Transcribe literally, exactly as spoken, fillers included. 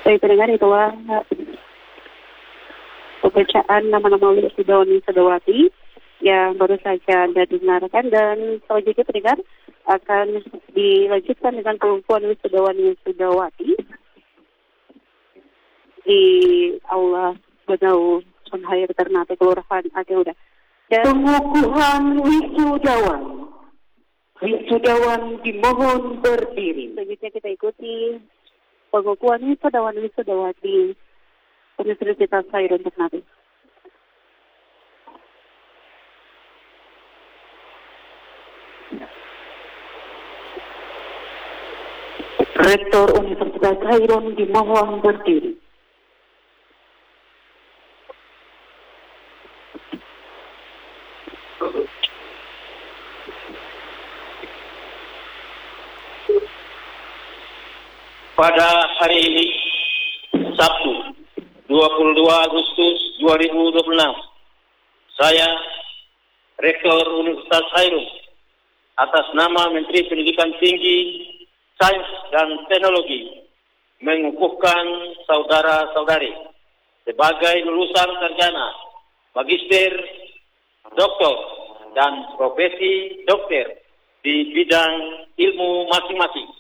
Baik pendengar, itulah pembacaan nama-nama wisudawan wisudawati yang baru saja Anda dengarkan, dan selanjutnya pendengar akan dilanjutkan dengan pengukuhan wisudawan wisudawati di Aula Benau Sonhair Ternate Kelurahan Agauda. Dan pengukuhan wisudawan wisudawan dimohon berdiri. Selanjutnya kita ikuti pengukuhan wisudawan wisudawati Universitas Khairun Ternate. Rektor Universitas Khairun dimohon berdiri. Pada hari ini, Sabtu, dua puluh dua Agustus dua ribu dua puluh enam, saya, Rektor Universitas Khairun, atas nama Menteri Pendidikan Tinggi, Sains dan Teknologi, mengukuhkan saudara-saudari sebagai lulusan sarjana, magister, doktor, dan profesi dokter di bidang ilmu masing-masing.